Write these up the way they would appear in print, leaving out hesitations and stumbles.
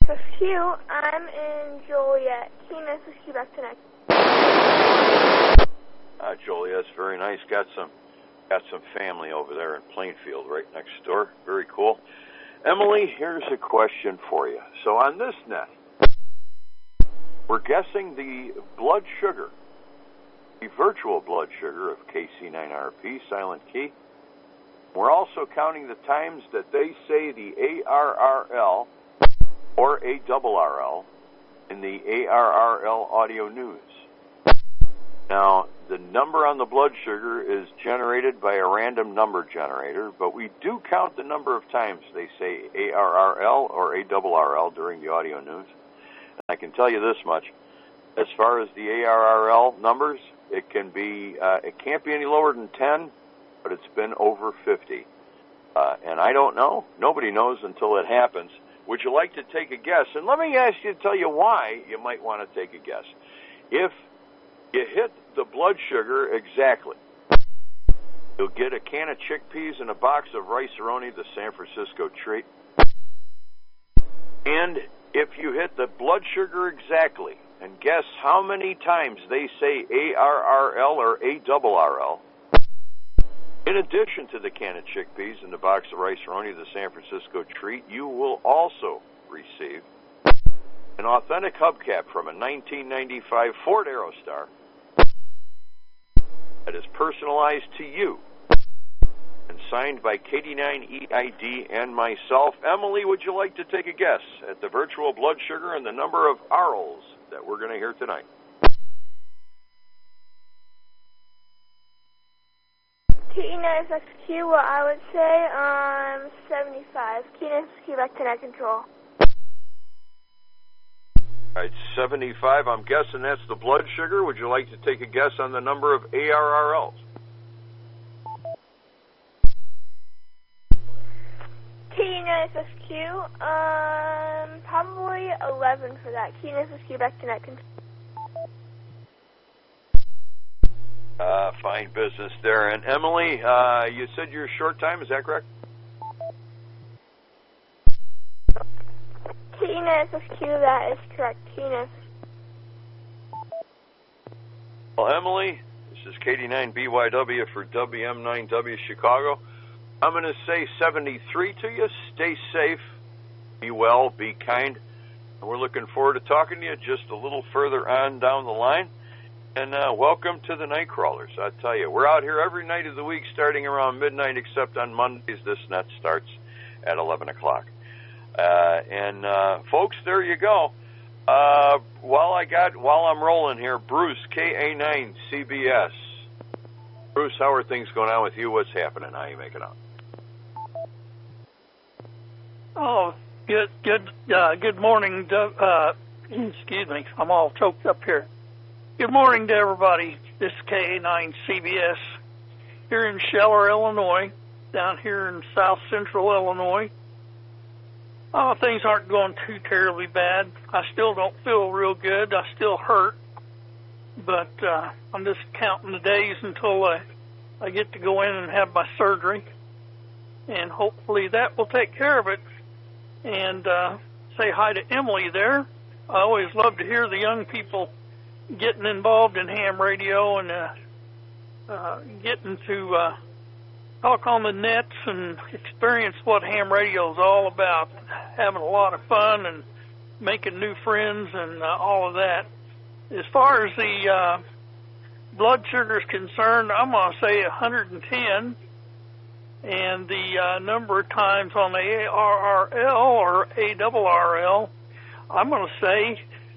Hugh, I'm in Joliet. Keenan, Hugh, back to next. Joliet's very nice. Got some family over there in Plainfield, right next door. Very cool. Emily, here's a question for you. So on this net, we're guessing the blood sugar, the virtual blood sugar of KC9RP, Silent Key. We're also counting the times that they say the ARRL or ARRL in the ARRL audio news. Now, the number on the blood sugar is generated by a random number generator, but we do count the number of times they say ARRL or ARRL during the audio news. And I can tell you this much. As far as the ARRL numbers, it can't be any lower than 10, but it's been over 50. And I don't know. Nobody knows until it happens. Would you like to take a guess? And let me ask you to tell you why you might want to take a guess. If you hit the blood sugar exactly, you'll get a can of chickpeas and a box of Rice-A-Roni, the San Francisco treat. And if you hit the blood sugar exactly, and guess how many times they say ARRL or ARRL, in addition to the can of chickpeas and the box of Rice-A-Roni, the San Francisco treat, you will also receive an authentic hubcap from a 1995 Ford Aerostar that is personalized to you and signed by KD9EID and myself. Emily, would you like to take a guess at the virtual blood sugar and the number of ARLs that we're going to hear tonight? K9SXQ, well, I would say 75. K9SXQ, back to net control. All right, 75. I'm guessing that's the blood sugar. Would you like to take a guess on the number of ARRLs? K9SXQ, probably 11 for that. K9SXQ, back to net control. Fine business there. And Emily, you said you're short time, is that correct? K9SXQ, that is correct. K9SXQ. Well, Emily, this is KD9BYW for WM9W Chicago. I'm going to say 73 to you. Stay safe, be well, be kind. And we're looking forward to talking to you just a little further on down the line. And welcome to the Night Crawlers. I tell you, we're out here every night of the week starting around midnight, except on Mondays. This net starts at 11 o'clock. And folks, there you go. While I'm rolling here, Bruce, KA9CBS. Bruce, how are things going on with you? What's happening? How are you making out? Oh, good morning. Excuse me, I'm all choked up here. Good morning to everybody. This is KA9CBS here in Scheller, Illinois, down here in south central Illinois. Things aren't going too terribly bad. I still don't feel real good. I still hurt. But I'm just counting the days until I get to go in and have my surgery. And hopefully that will take care of it. And say hi to Emily there. I always love to hear the young people getting involved in ham radio and getting to talk on the nets and experience what ham radio is all about, having a lot of fun and making new friends and all of that. As far as the blood sugar is concerned, I'm going to say 110, and the number of times on the ARRL or ARRL, I'm going to say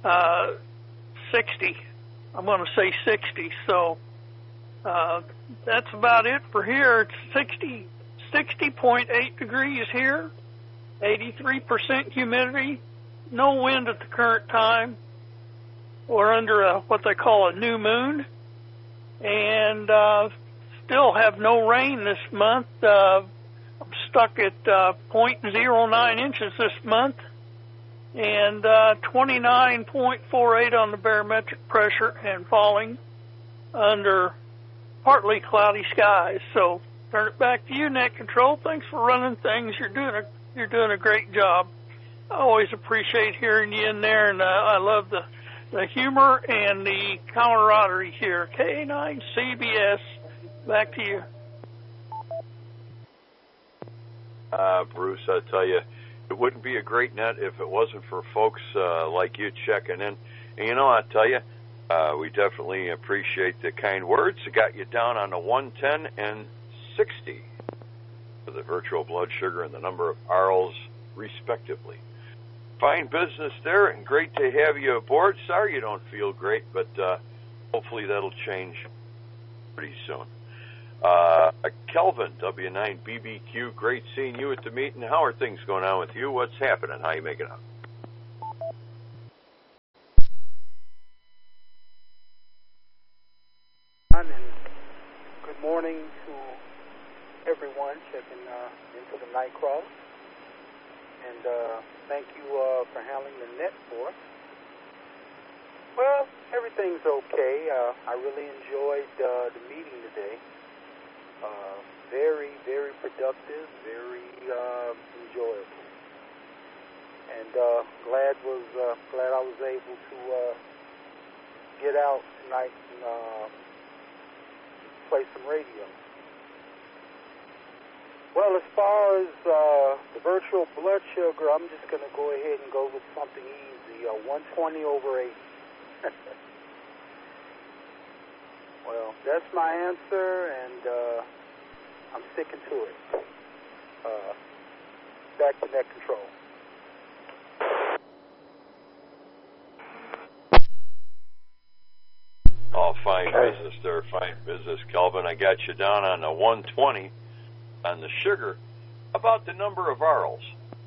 60. I'm going to say 60. So that's about it for here. It's 60.8 degrees here, 83% humidity, no wind at the current time. We're under what they call a new moon, and still have no rain this month. I'm stuck at 0.09 inches this month, and 29.48 on the barometric pressure, and falling under partly cloudy skies. So turn it back to you, Net Control. Thanks for running things. You're doing a great job. I always appreciate hearing you in there, and I love the humor and the camaraderie here. K9 CBS, back to you. Bruce, I tell you, it wouldn't be a great net if it wasn't for folks like you checking in. And you know, I tell you, we definitely appreciate the kind words. It got you down on the 110 and 60 for the virtual blood sugar and the number of RLs, respectively. Fine business there, and great to have you aboard. Sorry you don't feel great, but hopefully that'll change pretty soon. Kelvin, W9BBQ, great seeing you at the meeting. How are things going on with you? What's happening? How you making out? And good morning to everyone checking into the night crawler. And thank you for handling the net for us. Well, everything's okay. I really enjoyed the meeting today. Very, very productive, very enjoyable. And glad I was able to get out tonight and play some radio. Well, as far as the virtual blood sugar, I'm just going to go ahead and go with something easy, 120 over 80. Well, that's my answer, and I'm sticking to it. Back to net control. Oh, fine business there, fine business, Kelvin. I got you down on the 120 on the sugar. How about the number of RLs?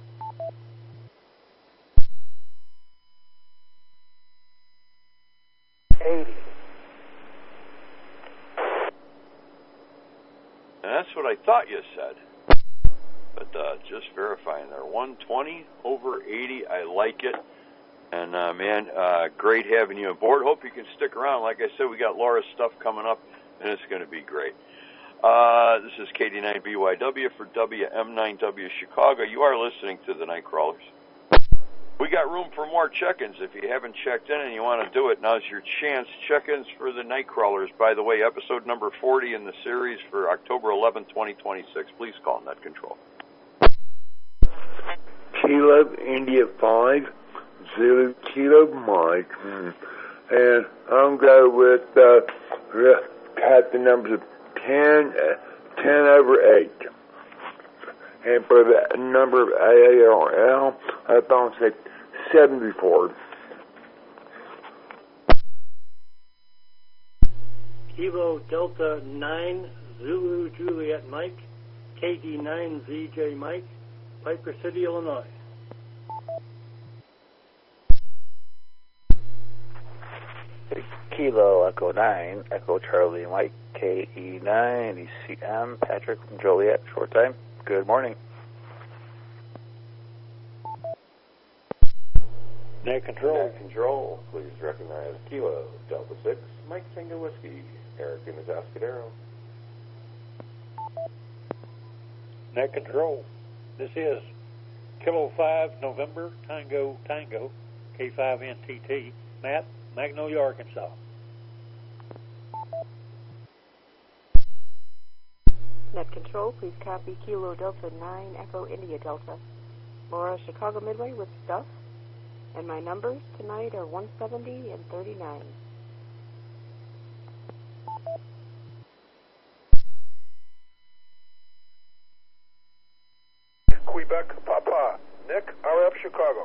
80. And that's what I thought you said. But just verifying there. 120 over 80. I like it. And, man, great having you aboard. Hope you can stick around. Like I said, we got Laura's stuff coming up, and it's going to be great. This is KD9BYW for WM9W Chicago. You are listening to the Night Crawlers. We got room for more check-ins. If you haven't checked in and you want to do it, now's your chance. Check-ins for the Night Crawlers. By the way, episode number 40 in the series for October 11, 2026. Please call Net Control. Kilo India 5, Zulu Kilo Mike. And I'm going with got the numbers of 10 over 8. And for the number of AARL, I thought it said 74. Kilo Delta 9 Zulu Juliet Mike, KD9 ZJ Mike, Piper City, Illinois. Kilo Echo 9 Echo Charlie Mike, KE9 ECM Patrick from Joliet, short time. Good morning. Net Control, please recognize Kilo Delta 6 Mike Tango Whiskey, Eric in his Atascadero. Net Control, this is Kilo 5 November Tango Tango, K5NTT, Matt, Magnolia, Arkansas. Net Control, please copy Kilo Delta 9 Echo India Delta. Laura, Chicago Midway with stuff. And my numbers tonight are 170 and 39. Quebec, Papa. Nick, RF Chicago.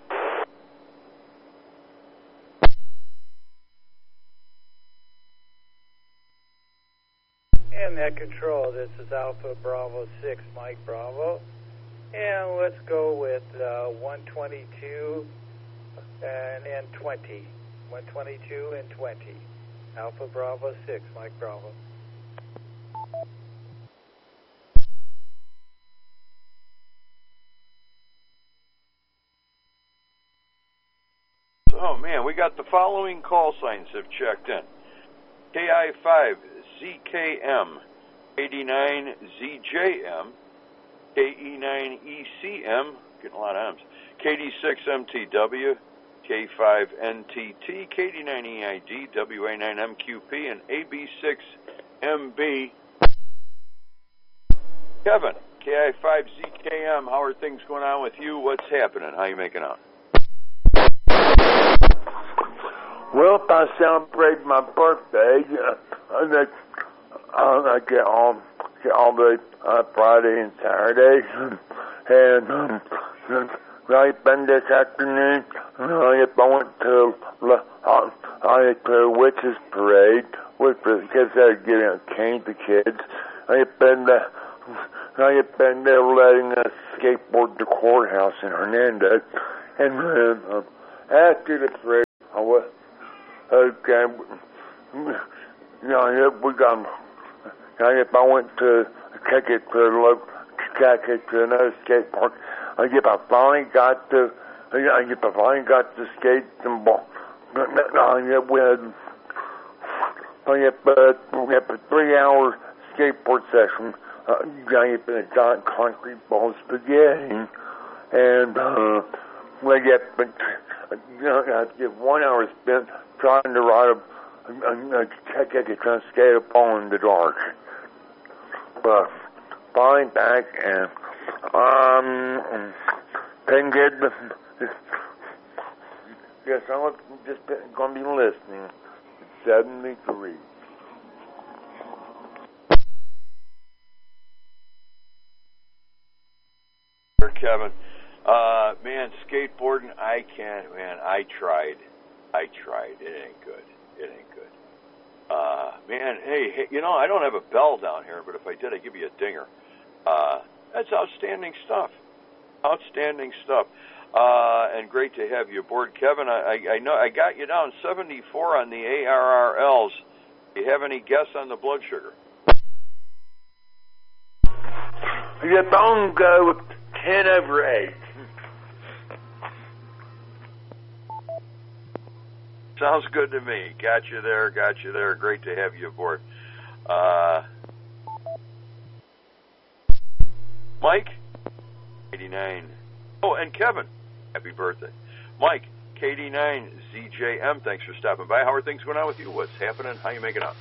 And Net Control, this is Alpha Bravo 6, Mike Bravo. And let's go with 122 and 20. 122 and 20. Alpha Bravo 6, Mike Bravo. Oh, man, we got the following call signs have checked in. KI5ZKM, 89ZJM, KE9ECM, getting a lot of M's, KD6MTW, K5NTT, KD9EID, WA9MQP, and AB6MB. Kevin, KI5ZKM, how are things going on with you? What's happening? How are you making out? Well, I celebrate my birthday. I get all the Friday and Saturday, and right then this afternoon, I went to the Witches Parade, which was because they were giving a cane to kids. I had been there letting us skateboard the courthouse in Hernando, and after the parade, I went to take it to another skate park. I finally got to skate some ball. We had a 3-hour skateboard session. I had a giant concrete ball spaghetti, and I get 1 hour spent trying to ride trying to skate a ball in the dark. But finally back, and been good. Yes, I'm just going to be listening. It's 73. Kevin, man, skateboarding, I can't, man, I tried. It ain't good. Man, hey, you know, I don't have a bell down here, but if I did, I'd give you a dinger. That's outstanding stuff. And great to have you aboard, Kevin. I know I got you down 74 on the ARRLs. Do you have any guess on the blood sugar? You don't go with 10/8. Sounds good to me. Got you there. Great to have you aboard. Mike, 89. Oh, and Kevin, happy birthday. Mike, KD9ZJM, thanks for stopping by. How are things going on with you? What's happening? How you making out?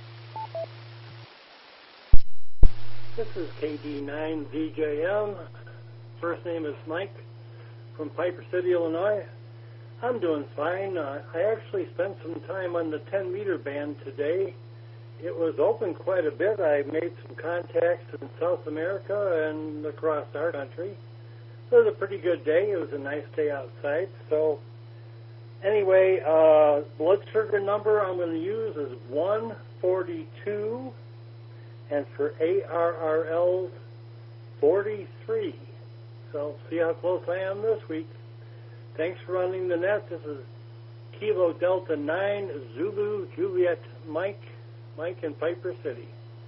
This is KD9ZJM. First name is Mike from Piper City, Illinois. I'm doing fine. I actually spent some time on the 10-meter band today. It was open quite a bit. I made some contacts in South America and across our country. It was a pretty good day. It was a nice day outside. So anyway, blood sugar number I'm going to use is 142, and for ARRLs, 43. So see how close I am this week. Thanks for running the net. This is Kilo Delta 9 Zulu Juliet Mike in Piper City.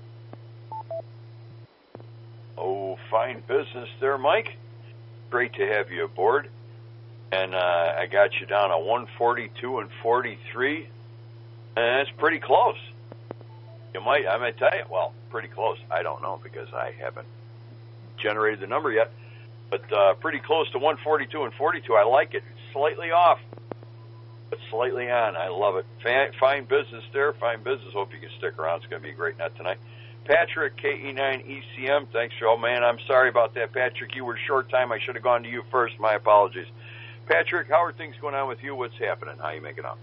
Oh, fine business there, Mike. Great to have you aboard. And I got you down at 142 and 43. And that's pretty close. I might tell you, well, pretty close. I don't know because I haven't generated the number yet. But pretty close to 142 and 42. I like it. It's slightly off, but slightly on. I love it. Fine business there. Fine business. Hope you can stick around. It's going to be a great net tonight. Patrick, KE9ECM. Thanks, oh man. I'm sorry about that, Patrick. You were short time. I should have gone to you first. My apologies. Patrick, how are things going on with you? What's happening? How are you making out?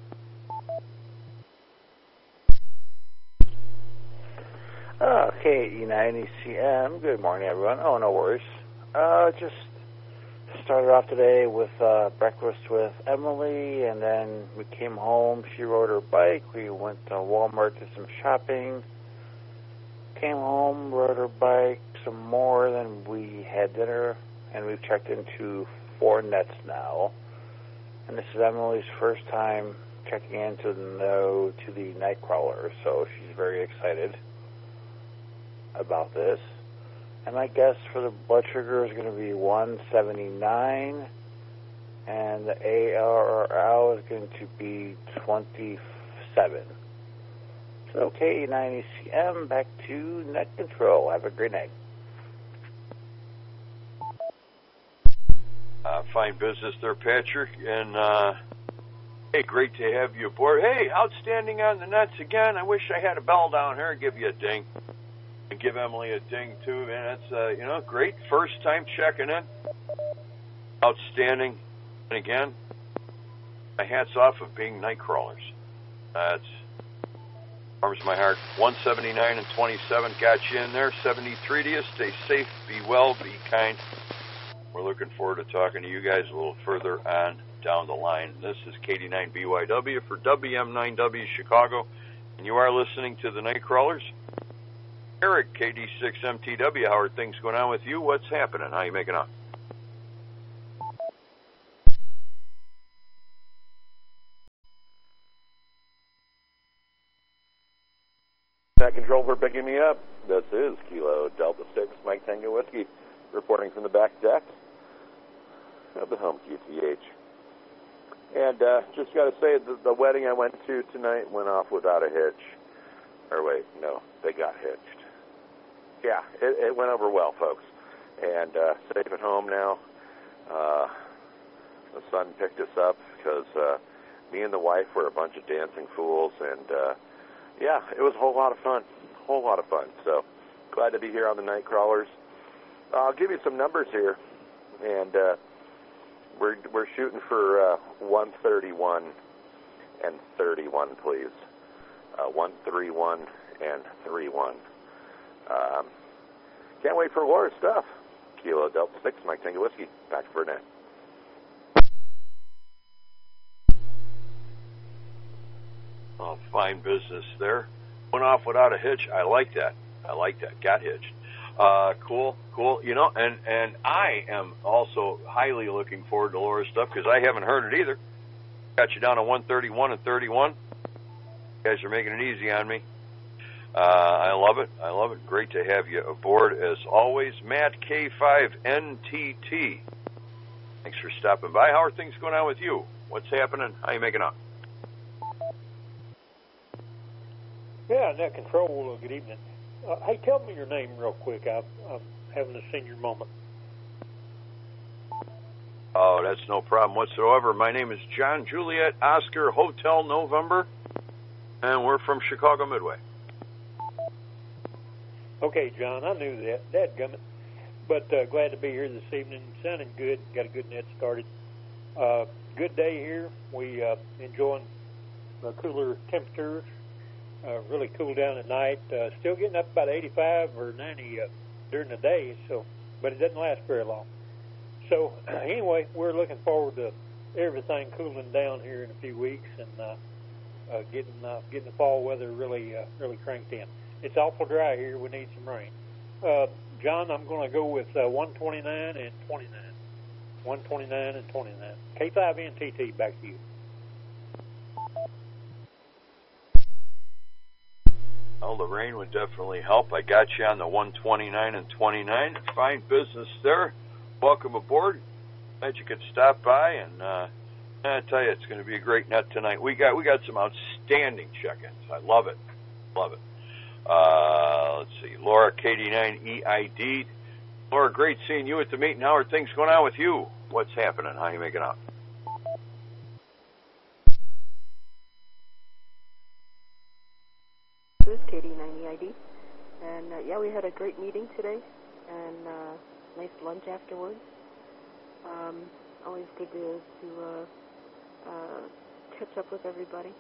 KE9ECM. Good morning, everyone. Oh, no worries. Just started off today with breakfast with Emily, and then we came home. She rode her bike. We went to Walmart, did some shopping. Came home, rode her bike some more, then we had dinner, and we've checked into 4 nets now. And this is Emily's first time checking into the Nightcrawler, so she's very excited about this. And my guess for the blood sugar is going to be 179, and the ARRL is going to be 27. So KE9ECM, back to net control. Have a great night. Fine business there, Patrick. And, hey, great to have you aboard. Hey, outstanding on the nets again. I wish I had a bell down here and give you a ding. And give Emily a ding, too. Man, that's, great. First time checking in. Outstanding. And again, my hat's off of being night crawlers. That's warms my heart. 179 and 27 got you in there. 73 to you. Stay safe, be well, be kind. We're looking forward to talking to you guys a little further on down the line. This is KD9BYW for WM9W Chicago, and you are listening to the Night Crawlers. Eric, KD6MTW, how are things going on with you? What's happening? How are you making out? Net Control for picking me up. This is Kilo Delta 6, Mike Tango Whiskey, reporting from the back deck of the home QTH. And just got to say, the wedding I went to tonight went off without a hitch. Or wait, no, they got hitched. Yeah, it went over well, folks. And safe at home now. The son picked us up because me and the wife were a bunch of dancing fools, and yeah, it was a whole lot of fun. So glad to be here on the Night Crawlers. I'll give you some numbers here, and we're shooting for 131 and 31, please. 131 and 31. Can't wait for war stuff. Kilo Delta 6, Mike Tango Whiskey. Back for net. Oh, fine business there. Went off without a hitch. I like that. Got hitched. Cool. And I am also highly looking forward to Laura's stuff because I haven't heard it either. Got you down to 131 and 31. You guys are making it easy on me. I love it. Great to have you aboard as always. Matt K5NTT. Thanks for stopping by. How are things going on with you? What's happening? How are you making out? Yeah, Net Control, good evening. Hey, tell me your name real quick. I'm having a senior moment. Oh, that's no problem whatsoever. My name is John Juliet Oscar Hotel November, and we're from Chicago Midway. Okay, John, I knew that. Dadgummit. But glad to be here this evening. Sounding good. Got a good net started. Good day here. We enjoying cooler temperatures. Really cool down at night. Still getting up about 85 or 90 during the day, but it doesn't last very long. So anyway, we're looking forward to everything cooling down here in a few weeks and getting the fall weather really cranked in. It's awful dry here. We need some rain. John, I'm going to go with 129 and 29. 129 and 29. K5NTT, back to you. Well, the rain would definitely help. I got you on the 129 and 29. Fine business there. Welcome aboard. Glad you could stop by, and I tell you, it's going to be a great net tonight. We got some outstanding check-ins. I love it. Let's see. Laura, KD9EID. Laura, great seeing you at the meeting. How are things going on with you? What's happening? How are you making out? This is KD9EID. And, yeah, we had a great meeting today, and nice lunch afterwards. Always good to catch up with everybody.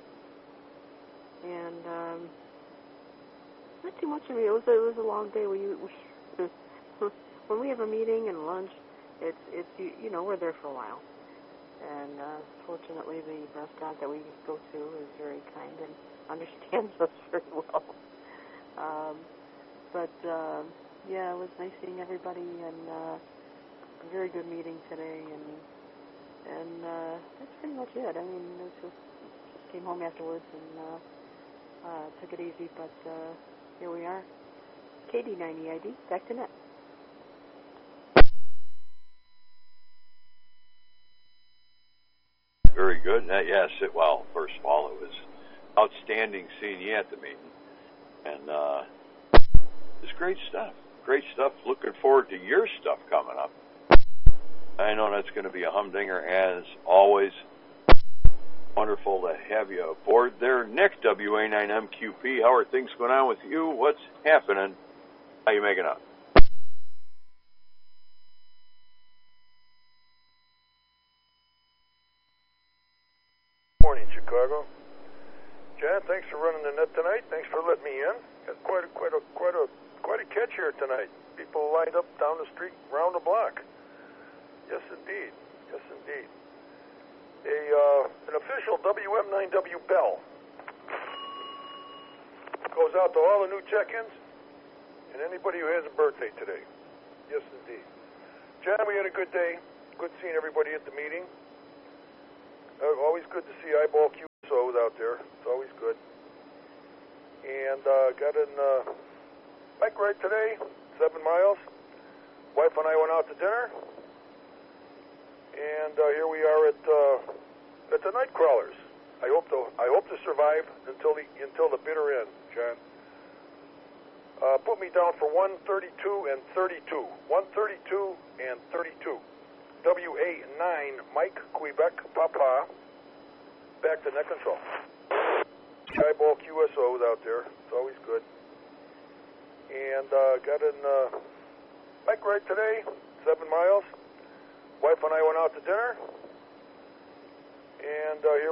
And not too much of it. It was a long day. When we have a meeting and lunch, it's we're there for a while. And fortunately, the restaurant that we go to is very kind and understands us very well. Yeah, it was nice seeing everybody, and a very good meeting today, and that's pretty much it. I mean, it just came home afterwards and took it easy, but here we are. KD9EID, back to net. Very good. Yes, well, first of all, it was outstanding seeing you at the meeting. And it's great stuff. Looking forward to your stuff coming up. I know that's going to be a humdinger as always. Wonderful to have you aboard there. Nick, WA9MQP, how are things going on with you? What's happening? How you making up? Morning, Chicago. John, thanks for running the net tonight. Thanks for letting me in. Got quite a catch here tonight. People lined up down the street, round the block. Yes, indeed. Yes, indeed. An official WM9W bell goes out to all the new check-ins and anybody who has a birthday today. Yes, indeed. John, we had a good day. Good seeing everybody at the meeting. Always good to see eyeball QSOs out there. It's always good. And got in bike ride today, 7 miles. Wife and I went out to dinner. And here we are at the night crawlers. I hope to survive until the bitter end, John. Put me down for 132 and 32. 132 and 32. WA9 Mike Quebec Papa. Back to net control. Eyeball QSOs out there. It's always good. And got in bike ride today, 7 miles. Wife and I went out to dinner. And here